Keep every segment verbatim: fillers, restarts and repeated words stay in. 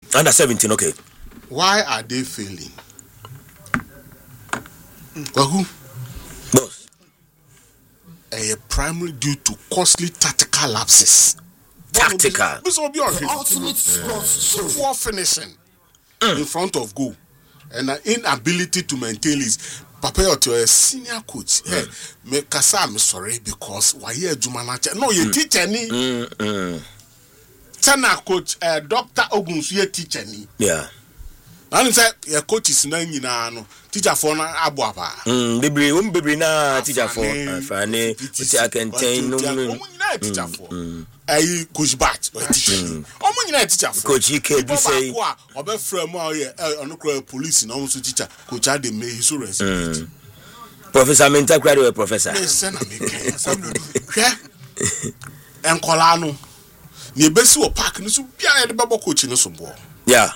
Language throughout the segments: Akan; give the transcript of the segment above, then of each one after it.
Under seventeen, okay. Why are they failing? Well, who? Boss. A primary due to costly tactical lapses. Tactical. This will be the ultimate sports poor finishing mm. in front of goal and an inability to maintain his. Papa, to a senior coach. Hey, me kasa I'm sorry because why you Jumanacha? No, you teacher ni. Tana coach, uh, Doctor Ogunsu ye teacher ni. Yeah. And say your coach is na nyina no teacher for na abuaba. Mm, bibiri, um bibiri na teacher for. Afane, which I can tell no no. Teacher for. Eh, coach Bat, teacher. Omo nyina teacher for. Coach Ike bi say. Obe frame o ye ono kro police na so teacher. Coach Ade me he so respect. Professor Menta kwade we professor. Listen na me ke. Hwe. Enkola no. Ni ebesi wo park no so bia ye de babo coach no so bo. Yeah.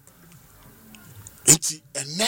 Enti ene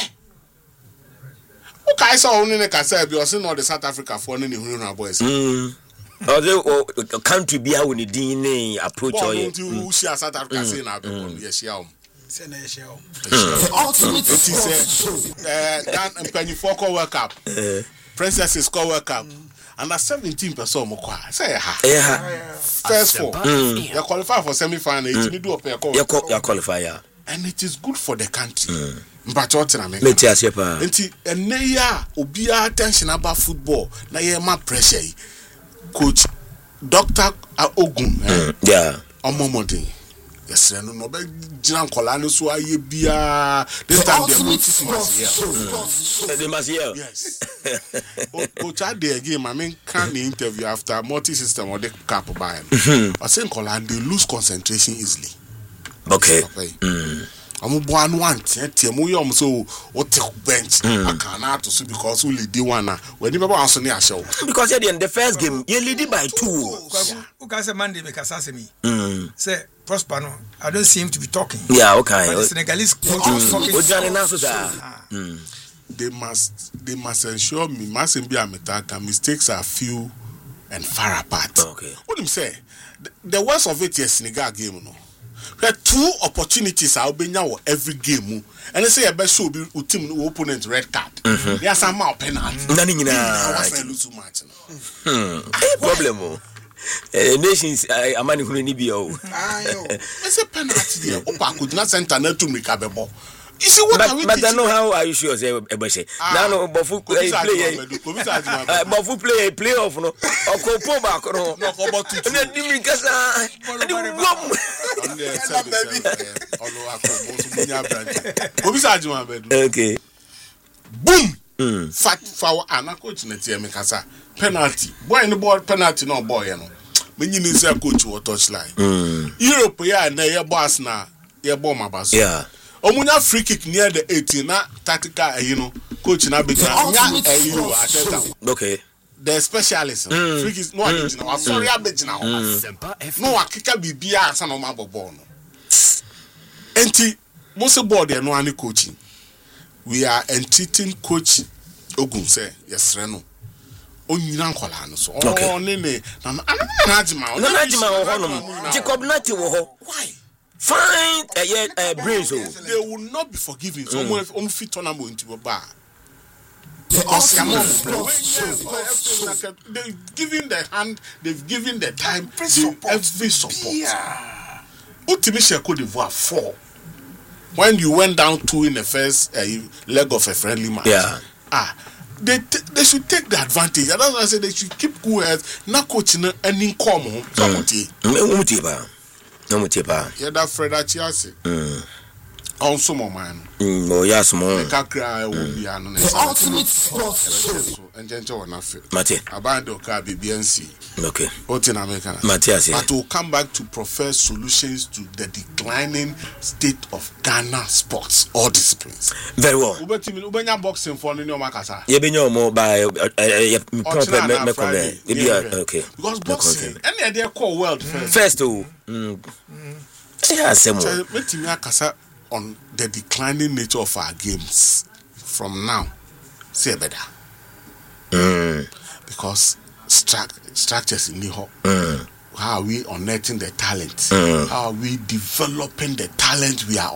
o kai say onu ne kasa bi o se no the South Africa for ne hunu na boys mm o the country bia woni din ne approach o ye mm see South Africa say na be bon ye share o say na ye share o ultimate say eh dan mpanifo ko World Cup princesses ko World Cup under seventeen percent mo kwa say ha eh ha first four they qualify for semi final it need do up ya ya qualify ya. And it is good for the country. But what in America? Let us hear. Enti eneya obia attention about football. Na ye ma pressure. Coach Doctor Ogun. Mm, yeah. Omomodin. Yes, no no be gina nkola no so aye bia. This time they must hear. They must hear. Yes. Coach Ade again, I mean can the interview after multi system or the cap by him. I say nkola they lose concentration easily. Okay. Mm. I'm one one tie mo yom so what take bench I cannot to because we lead one when you answer near show because at the end the first game you lead by two. Who can say Monday make assassin me? Mm. Say Prosper no I don't see him to be talking. Yeah, okay. But the Senegalese coach mm. talking. Mm. They must they must ensure me mustn't be a metaka mistakes are few and far apart. Okay. What do you say? The, the worst of it is Senegal game no. There are two opportunities are being now every game. And they say a best show be team opponent red card. There's some more penalty. Nothing in a lose too much. Hmm. Problem. Nations a man who need be oh. It's a penalty there. Opa could not send an to make a ball. You see what but, are we but I know how are you sure say Ebese. Now no Bofu play Bofu play playoff no. Oko po back no. No ko about two. Na dimi kasa. Adi wom. Okay. Boom. Fat foul and coach na tie me kasa. Penalty. Boy in the ball penalty no boy no. Me nyini say coach wo touchline. Europe ya na ye boss na ye ball mabas. Yeah. Omunya free kick near the eighteen na tactical you know coach na big na you ateta. Okay. The specialist mm. free kick no mm. na sorry abegina ho. No akeka bibia asa na ma bobol no. Enti most board e no ani coaching. We are entreating coach Ogun say yes no. Onyina nkola no so. Oh ne ne na na ajima. Na ajima ho honom. Jacob Nati wo ho. Why? Fine, uh, yeah, uh, brains. They will not be forgiven. So, mm. um, fit on them into a bar. Because they've given the hand, they've given the time, every support. Yeah. Utimisha Cote d'Ivoire four. When you went down two in the first uh, leg of a friendly match. Yeah. Ah. They t- they should take the advantage. That's why I say they should keep cool heads. Not coaching any common. Somebody. No mutipa. Yeah, that Fred Achiasi. Hmm. Also, my man. Hmm. Oh yes, more. The cacra will be an ultimate sports. And gentle enough. Mate. Abando car B B N C. Okay. What in America? Matthias. But will come back to proffer solutions to the declining state of Ghana sports all disciplines. Very well. Ubetimi ubenya boxing for no makasa. Ye benyo mo by me okay. Because boxing any dey call world first. First oh. Mm. Yeah, same. Betimi akasa on the declining nature of our games from now. Say better. Mm. Because stru- structures in the home. Mm. How are we unearthing the talent? Mm. How are we developing the talent we are